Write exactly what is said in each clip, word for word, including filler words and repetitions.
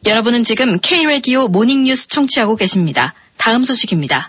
여러분은 지금 K-라디오 모닝뉴스 청취하고 계십니다. 다음 소식입니다.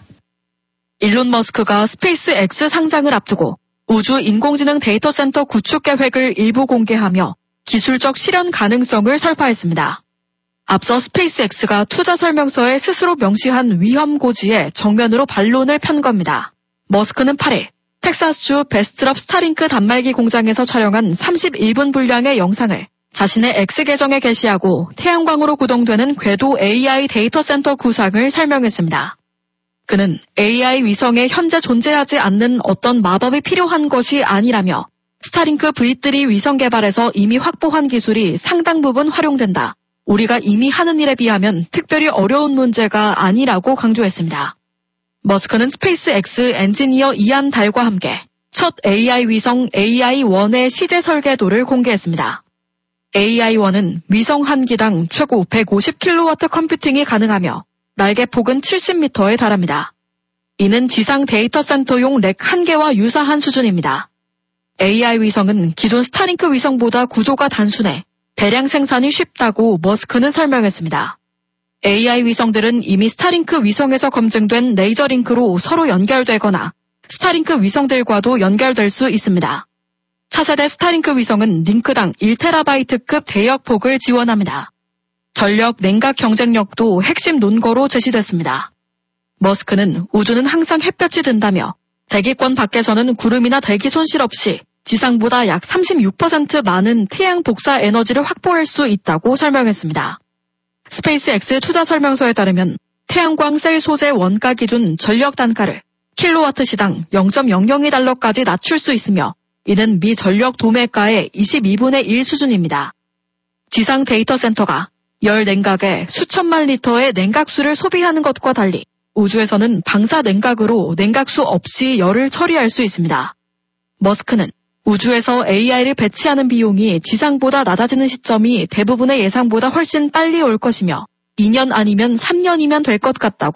일론 머스크가 스페이스X 상장을 앞두고 우주 인공지능 데이터 센터 구축 계획을 일부 공개하며 기술적 실현 가능성을 설파했습니다. 앞서 스페이스X가 투자 설명서에 스스로 명시한 위험 고지에 정면으로 반론을 편 겁니다. 머스크는 팔 일 텍사스주 베스트럽 스타링크 단말기 공장에서 촬영한 삼십일 분 분량의 영상을 자신의 X 계정에 게시하고 태양광으로 구동되는 궤도 에이아이 데이터 센터 구상을 설명했습니다. 그는 에이아이 위성에 현재 존재하지 않는 어떤 마법이 필요한 것이 아니라며 스타링크 브이 쓰리 위성 개발에서 이미 확보한 기술이 상당 부분 활용된다. 우리가 이미 하는 일에 비하면 특별히 어려운 문제가 아니라고 강조했습니다. 머스크는 스페이스X 엔지니어 이안 달과 함께 첫 에이아이 위성 에이아이 원의 시제 설계도를 공개했습니다. 에이아이 원은 위성 한 기당 최고 백오십 킬로와트 컴퓨팅이 가능하며 날개 폭은 칠십 미터에 달합니다. 이는 지상 데이터 센터용 렉 한 개와 유사한 수준입니다. 에이아이 위성은 기존 스타링크 위성보다 구조가 단순해 대량 생산이 쉽다고 머스크는 설명했습니다. 에이아이 위성들은 이미 스타링크 위성에서 검증된 레이저 링크로 서로 연결되거나 스타링크 위성들과도 연결될 수 있습니다. 차세대 스타링크 위성은 링크당 일 테라바이트급 대역폭을 지원합니다. 전력, 냉각 경쟁력도 핵심 논거로 제시됐습니다. 머스크는 우주는 항상 햇볕이 든다며 대기권 밖에서는 구름이나 대기 손실 없이 지상보다 약 삼십육 퍼센트 많은 태양 복사 에너지를 확보할 수 있다고 설명했습니다. 스페이스X 투자 설명서에 따르면 태양광 셀 소재 원가 기준 전력 단가를 킬로와트 시당 영 점 영영이 달러까지 낮출 수 있으며 이는 미 전력 도매가의 이십이 분의 일 수준입니다. 지상 데이터 센터가 열 냉각에 수천만 리터의 냉각수를 소비하는 것과 달리 우주에서는 방사 냉각으로 냉각수 없이 열을 처리할 수 있습니다. 머스크는 우주에서 에이아이를 배치하는 비용이 지상보다 낮아지는 시점이 대부분의 예상보다 훨씬 빨리 올 것이며 이 년 아니면 삼 년이면 될 것 같다고